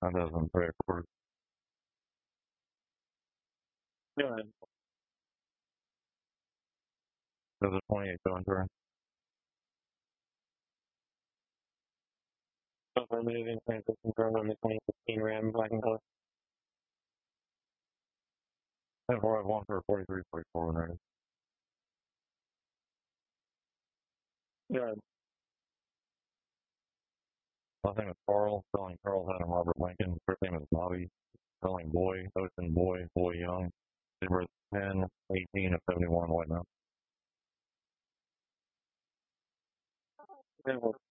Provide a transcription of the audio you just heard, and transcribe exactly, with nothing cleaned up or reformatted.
That doesn't pay, of course. Yeah. Does a twenty-eight go into her? So for moving transition from the twenty fifteen Ram black and color. And four one for forty-three forty-four when ready. Yeah. Last name is Carl, spelling Carl Adam Robert Lincoln. First name is Bobby, spelling Boy, Ocean Boy, Boy Young. Date of birth ten eighteen of seventy-one, White Mountain. Yeah, well,